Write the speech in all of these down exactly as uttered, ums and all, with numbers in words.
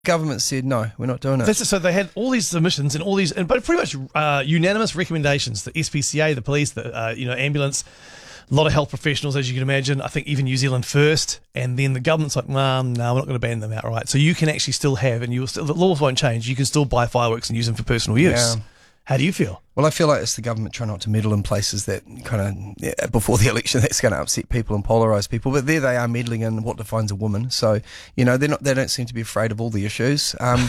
Government said, no, we're not doing it. That's, so they had all these submissions and all these, and but pretty much uh, unanimous recommendations. The S P C A, the police, the uh, you know ambulance, a lot of health professionals, as you can imagine. I think even New Zealand First, and then the government's like, nah, no, we're not going to ban them outright. So you can actually still have, and you will still, the laws won't change. You can still buy fireworks and use them for personal use. Yeah. How do you feel? Well, I feel like it's the government trying not to meddle in places that kind of, yeah, before the election, that's going to upset people and polarise people. But there they are meddling in what defines a woman. So, you know, they're not, they don't seem to be afraid of all the issues. Um,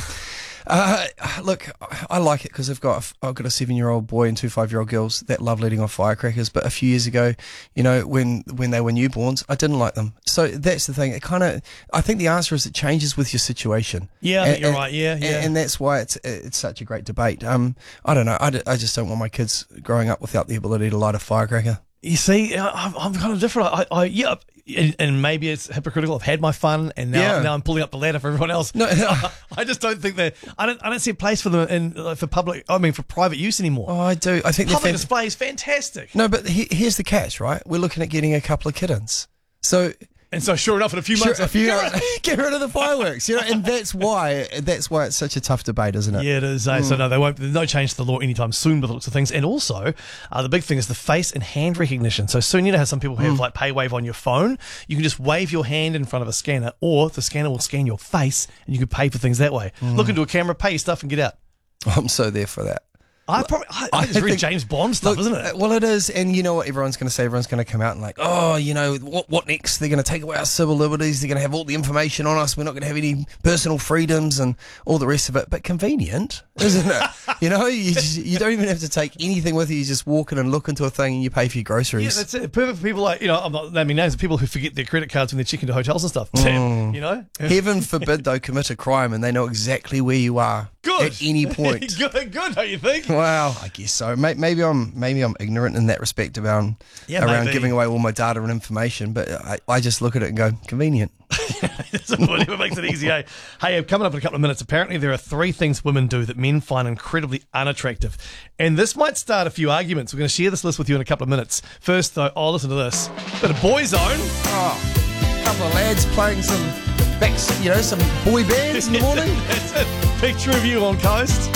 uh, look, I like it because I've got, I've got a seven-year-old boy and two five-year-old girls that love letting off firecrackers. But a few years ago, you know, when, when they were newborns, I didn't like them. So that's the thing. It kind of, I think the answer is it changes with your situation. Yeah, I and, think you're and, right. Yeah, yeah. And, and that's why it's it's such a great debate. Um, I don't know. I, d- I just don't want my kids growing up without the ability to light a firecracker. You see, I'm, I'm kind of different. I, I yeah, and, and maybe it's hypocritical. I've had my fun, and now Yeah. now I'm pulling up the ladder for everyone else. No, no. I just don't think that I don't I don't see a place for them in uh, for public. I mean, for private use anymore. Oh, I do. I think they're Public fan- display is fantastic. No, but he- here's the catch, right? We're looking at getting a couple of kittens. So And so, sure enough, in a few sure, months, if you Get rid- get rid of the fireworks, you know, and that's why that's why it's such a tough debate, isn't it? yeah, it is. Eh? So no, they won't. There's no change to the law anytime soon by the looks of things. And also, uh, the big thing is the face and hand recognition. So soon, you know how some people have like PayWave on your phone. You can just wave your hand in front of a scanner, or the scanner will scan your face, and you can pay for things that way. Look into a camera, pay your stuff, and get out. I'm so there for that. I probably I, I think it's I really think- James Bond stuff, Look, isn't uh, it? Well, it is, and you know what everyone's going to say? Everyone's going to come out and like, oh, you know, what what next? They're going to take away our civil liberties. They're going to have all the information on us. We're not going to have any personal freedoms and all the rest of it. But convenient, isn't it? You know, you just, you don't even have to take anything with you. You just walk in and look into a thing and you pay for your Yeah, groceries. that's it. Perfect for people like, you know, I'm not naming names, but people who forget their credit cards when they check into hotels and stuff. You know? Heaven forbid, though, commit a crime and they know exactly where you are Good. at any point. good, good, don't you think? Well, I guess so. May- Maybe I'm maybe I'm ignorant in that respect about Yeah, around maybe. giving away all my data and information, but I, I just look at it and go, convenient. That's whatever makes it easy, eh? Hey, uh, coming up in a couple of minutes, apparently there are three things women do that men find incredibly unattractive. And this might start a few arguments. We're going to share this list with you in a couple of minutes. First, though, oh, listen to this. Bit of Boyzone. Oh, a couple of lads playing some backs, you know, some boy bands in the morning. That's it. Picture of you on Coast.